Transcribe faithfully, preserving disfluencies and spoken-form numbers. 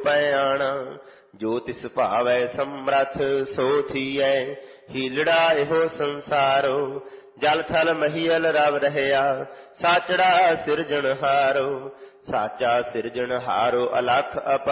ਪੈ ਆਣਾ। ਜੋ ਤਿਸ ਭਾਵੈ ਸਮਰਥ ਸੋ ਥੀਐ, ਹੀਲੜਾ ਇਹੋ ਸੰਸਾਰੋ। ਜਲ ਥਲ ਮਹੀਲ ਰਵ ਰਹਿਆ, ਸਾਚੜਾ ਸਿਰਜਣਹਾਰੋ। ਸਾਚਾ ਸਿਰਜਣਹਾਰੋ ਅਲਖ ਅਪਾਰ,